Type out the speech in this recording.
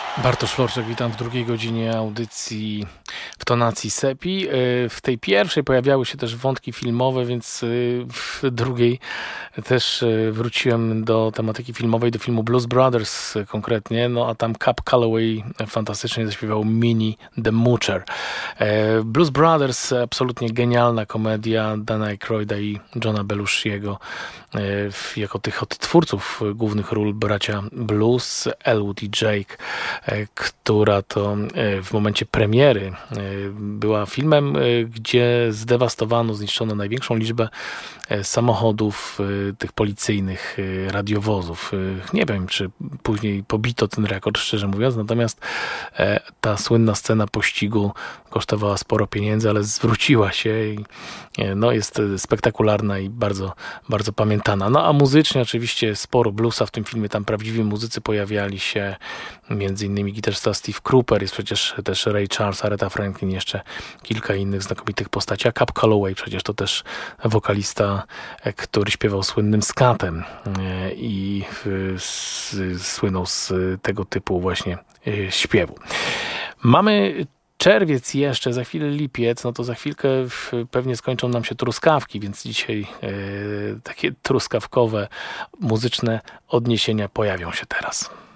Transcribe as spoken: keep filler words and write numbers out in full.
Bartosz Florczak, witam w drugiej godzinie audycji w tonacji Sepi. W tej pierwszej pojawiały się też wątki filmowe, więc w drugiej też wróciłem do tematyki filmowej, do filmu Blues Brothers konkretnie, no a tam Cab Calloway fantastycznie zaśpiewał Minnie the Moocher. Blues Brothers, absolutnie genialna komedia Dana Aykroyda i Johna Belushiego jako tych odtwórców głównych ról bracia Blues, Elwood i Jake, która to w momencie premiery była filmem, gdzie zdewastowano, zniszczono największą liczbę samochodów tych policyjnych, radiowozów. Nie wiem, czy później pobito ten rekord, szczerze mówiąc, natomiast ta słynna scena pościgu kosztowała sporo pieniędzy, ale zwróciła się i no, jest spektakularna i bardzo, bardzo pamiętana. No a muzycznie oczywiście sporo bluesa w tym filmie, tam prawdziwi muzycy pojawiali się, między innymi gitarzysta Steve Cropper, jest przecież też Ray Charles, Aretha Franklin, jeszcze kilka innych znakomitych postaci, a Cab Calloway przecież to też wokalista, który śpiewał słynnym skatem i słynął z tego typu właśnie śpiewu. Mamy czerwiec jeszcze, za chwilę lipiec, no to za chwilkę pewnie skończą nam się truskawki, więc dzisiaj e, takie truskawkowe muzyczne odniesienia pojawią się teraz.